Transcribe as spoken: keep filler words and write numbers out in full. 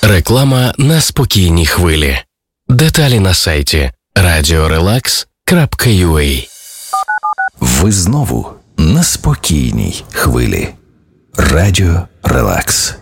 Реклама на спокійній хвилі. Деталі на сайті радіо релакс крапка ю а. Ви знову на спокійній хвилі. Радіо Релакс.